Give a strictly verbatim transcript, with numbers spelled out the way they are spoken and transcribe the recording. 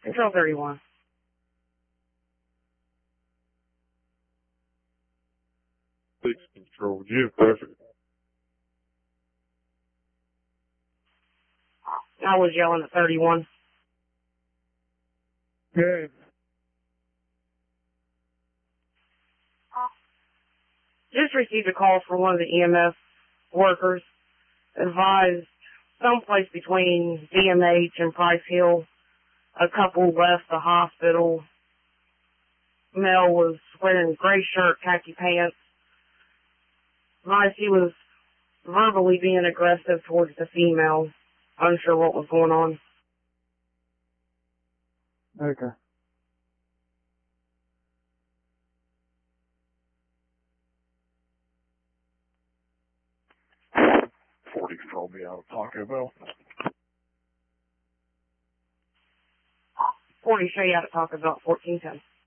Control thirty-one. Six control, yeah, perfect. I was yelling at thirty-one. Yeah. Just received a call from one of the E M S workers. Advised someplace between D M H and Price Hill, a couple left the hospital. Male was wearing gray shirt, khaki pants. Advised he was verbally being aggressive towards the female. Unsure what was going on. Okay. Forty called me out of Taco Bell. forty show you how to talk about fourteen ten.